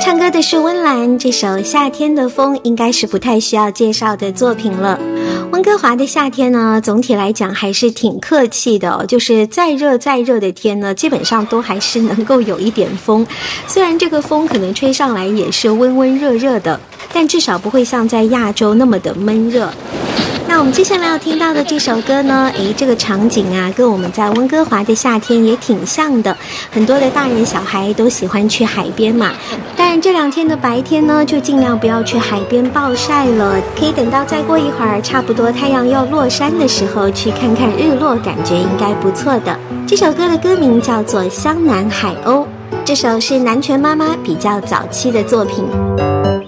唱歌的是温岚，这首《夏天的风》应该是不太需要介绍的作品了。温哥华的夏天呢，总体来讲还是挺客气的哦，就是再热的天呢，基本上都还是能够有一点风。虽然这个风可能吹上来也是温温热热的，但至少不会像在亚洲那么的闷热。那我们接下来要听到的这首歌呢，这个场景啊，跟我们在温哥华的夏天也挺像的。很多的大人小孩都喜欢去海边嘛，当然这2天的白天呢，就尽量不要去海边暴晒了，可以等到再过一会儿，差不多太阳要落山的时候去看看日落，感觉应该不错的。这首歌的歌名叫做《湘南海鸥》，这首是南拳妈妈比较早期的作品。